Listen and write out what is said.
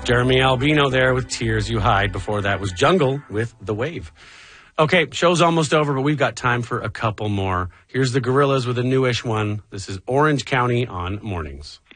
Jeremy Albino there with Tears You Hide. Before that was Jungle with The Wave. Okay, show's almost over, but we've got time for a couple more. Here's the Gorillaz with a newish one. This is Orange County on Mornings.